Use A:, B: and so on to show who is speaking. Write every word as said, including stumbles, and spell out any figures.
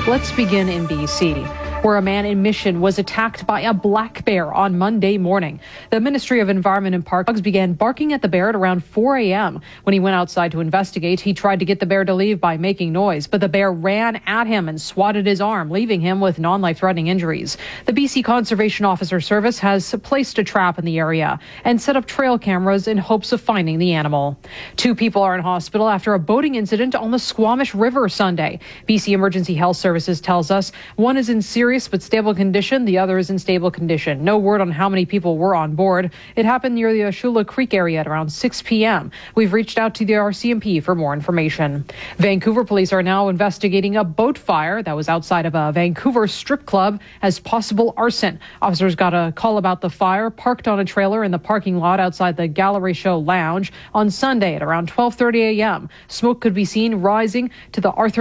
A: Let's begin in B C, where a man in Mission was attacked by a black bear on Monday morning. The Ministry of Environment and Parks began barking at the bear at around four a.m. When he went outside to investigate, he tried to get the bear to leave by making noise, but the bear ran at him and swatted his arm, leaving him with non-life-threatening injuries. The B C Conservation Officer Service has placed a trap in the area and set up trail cameras in hopes of finding the animal. Two people are in hospital after a boating incident on the Squamish River Sunday. B C Emergency Health Services tells us one is in serious but stable condition. The other is in stable condition. No word on how many people were on board. It happened near the Ashula Creek area at around six p.m. We've reached out to the R C M P for more information. Vancouver police are now investigating a boat fire that was outside of a Vancouver strip club as possible arson. Officers got a call about the fire parked on a trailer in the parking lot outside the Gallery Show Lounge on Sunday at around twelve thirty a.m. Smoke could be seen rising to the Arthur